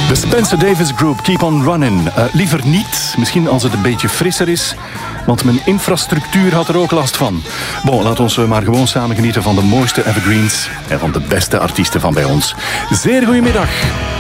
De Spencer Davis Group, Keep on Running. Liever niet, misschien als het een beetje frisser is, want mijn infrastructuur had er ook last van. Bon, laat ons maar gewoon samen genieten van de mooiste evergreens en van de beste artiesten van bij ons. Zeer goedemiddag.